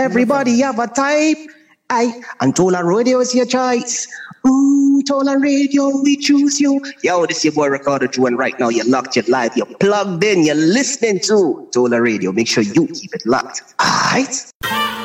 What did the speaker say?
everybody have a type. And Tola Radio is your choice. Ooh, Tola Radio, we choose you. Yo, this is your boy Ricardo Drew, and right now you're locked, you're live, you're plugged in, you're listening to Tola Radio. Make sure you keep it locked. Alright?